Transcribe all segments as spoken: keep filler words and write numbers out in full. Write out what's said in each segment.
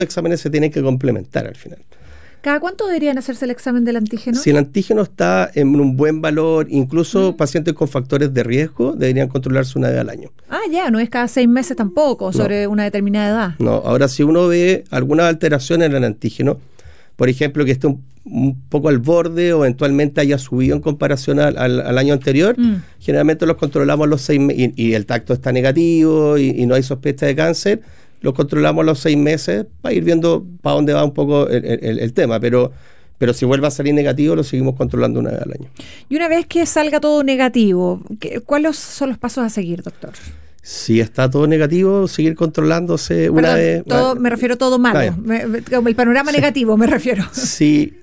exámenes se tienen que complementar al final. ¿Cada cuánto deberían hacerse el examen del antígeno? Si el antígeno está en un buen valor, incluso mm. pacientes con factores de riesgo deberían controlarse una vez al año. Ah, ya, no es cada seis meses tampoco, sobre no. una determinada edad. No, ahora si uno ve alguna alteración en el antígeno, por ejemplo, que esté un, un poco al borde o eventualmente haya subido en comparación al, al, al año anterior, mm. generalmente los controlamos a los seis meses y, y el tacto está negativo y, y no hay sospecha de cáncer, los controlamos a los seis meses para ir viendo para dónde va un poco el, el, el tema, pero, pero si vuelve a salir negativo, lo seguimos controlando una vez al año. Y una vez que salga todo negativo, ¿cuáles son los pasos a seguir, doctor? Si está todo negativo, seguir controlándose Perdón, una vez... Todo, me refiero a todo malo, me, el panorama sí. negativo me refiero. Sí,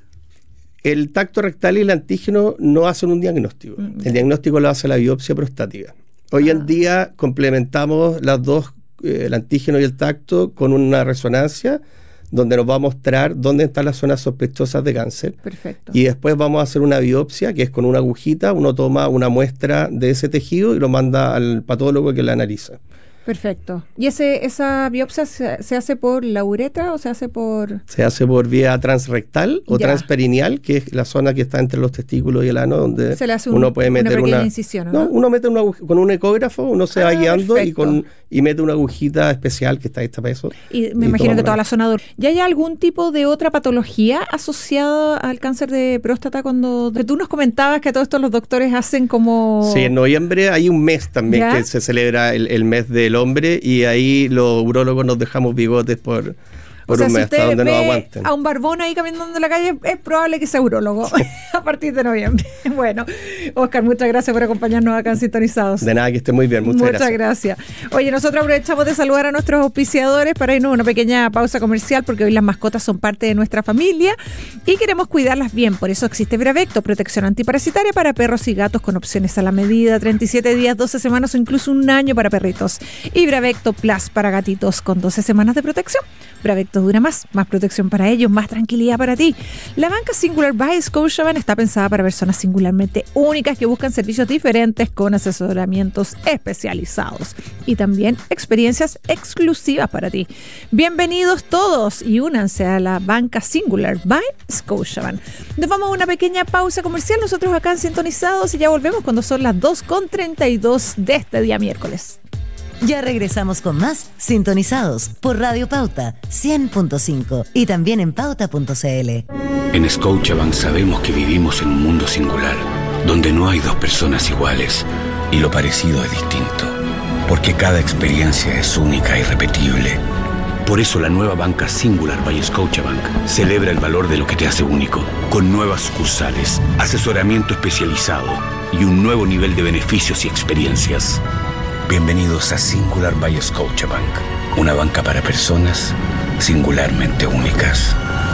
el tacto rectal y el antígeno no hacen un diagnóstico, mm. el diagnóstico lo hace la biopsia prostática. Hoy ah. en día complementamos las dos, el antígeno y el tacto con una resonancia donde nos va a mostrar dónde están las zonas sospechosas de cáncer. Perfecto. Y después vamos a hacer una biopsia, que es con una agujita, uno toma una muestra de ese tejido y lo manda al patólogo que la analiza. Perfecto. ¿Y ese esa biopsia se, se hace por la uretra o se hace por...? Se hace por vía transrectal o ya. transperineal, que es la zona que está entre los testículos y el ano, donde se le hace un, uno puede meter una... una incisión, ¿no? No, uno mete una aguj- con un ecógrafo, uno se ah, va guiando y, con, y mete una agujita especial que está hecha para eso. Y me y imagino que toda la zona... De... ¿Y hay algún tipo de otra patología asociada al cáncer de próstata? Cuando tú nos comentabas que todos estos los doctores hacen como... Sí, en noviembre hay un mes también ¿Ya? que se celebra el, el mes del hombre y ahí los urólogos nos dejamos bigotes por, por o sea, un mes, si hasta donde ve nos aguanten. A un barbón ahí caminando en la calle, es probable que sea urólogo sí. a partir de noviembre. Bueno, Oscar, muchas gracias por acompañarnos acá en Sintonizados. De nada, que esté muy bien, muchas, muchas gracias. gracias. Oye, nosotros aprovechamos de saludar a nuestros auspiciadores para irnos a una pequeña pausa comercial porque hoy las mascotas son parte de nuestra familia y queremos cuidarlas bien. Por eso existe Bravecto, protección antiparasitaria para perros y gatos con opciones a la medida, treinta y siete días, doce semanas o incluso un año para perritos. Y Bravecto Plus para gatitos con doce semanas de protección. Bravecto dura más, más protección para ellos, más tranquilidad para ti. La banca Singular by Scotiabank está pensada para personas singularmente únicas que buscan servicios diferentes con asesoramientos especializados y también experiencias exclusivas para ti. Bienvenidos todos y únanse a la banca Singular by Scotiabank. Nos vamos a una pequeña pausa comercial, nosotros acá en Sintonizados y ya volvemos cuando son las dos con treinta y dos de este día miércoles. Ya regresamos con más Sintonizados por Radio Pauta cien punto cinco y también en pauta punto c l. En Scotiabank sabemos que vivimos en un mundo singular, donde no hay dos personas iguales y lo parecido es distinto, porque cada experiencia es única e irrepetible. Por eso la nueva banca Singular by Scotiabank celebra el valor de lo que te hace único, con nuevas sucursales, asesoramiento especializado y un nuevo nivel de beneficios y experiencias. Bienvenidos a Singular by Scotiabank, una banca para personas singularmente únicas.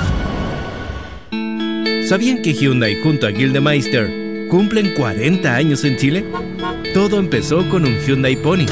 ¿Sabían que Hyundai junto a Gildemeister cumplen cuarenta años en Chile? Todo empezó con un Hyundai Pony.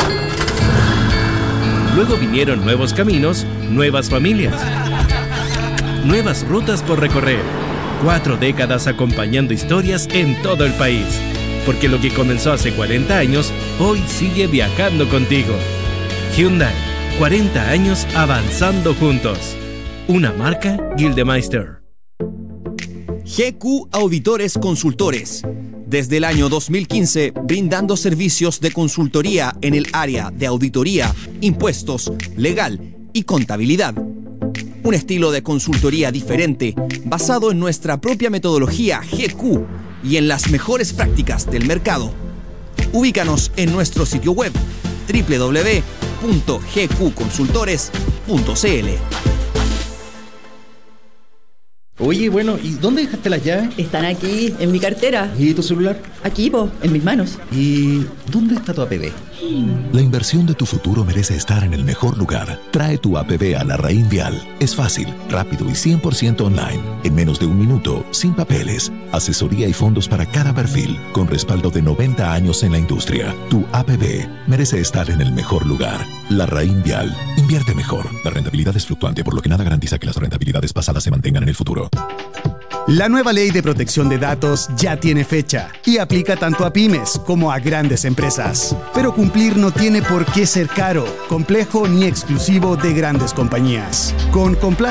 Luego vinieron nuevos caminos, nuevas familias, nuevas rutas por recorrer, cuatro décadas acompañando historias en todo el país. Porque lo que comenzó hace cuarenta años, hoy sigue viajando contigo. Hyundai, cuarenta años avanzando juntos. Una marca Gildemeister. G Q Auditores Consultores. Desde el año dos mil quince, brindando servicios de consultoría en el área de auditoría, impuestos, legal y contabilidad. Un estilo de consultoría diferente, basado en nuestra propia metodología G Q y en las mejores prácticas del mercado. Ubícanos en nuestro sitio web doble u doble u doble u punto g q consultores punto c l. Oye, bueno, ¿y dónde dejaste las llaves? Están aquí, en mi cartera. ¿Y tu celular? Aquí, po, en mis manos. ¿Y dónde está tu A P B? La inversión de tu futuro merece estar en el mejor lugar. Trae tu A P B a Larraín Vial. Es fácil, rápido y cien por ciento online. En menos de un minuto, sin papeles. Asesoría y fondos para cada perfil, con respaldo de noventa años en la industria. Tu A P B merece estar en el mejor lugar. Larraín Vial. Invierte mejor. La rentabilidad es fluctuante, por lo que nada garantiza que las rentabilidades pasadas se mantengan en el futuro. La nueva ley de protección de datos ya tiene fecha y aplica tanto a pymes como a grandes empresas. Pero cumplir no tiene por qué ser caro, complejo ni exclusivo de grandes compañías. Con Compla-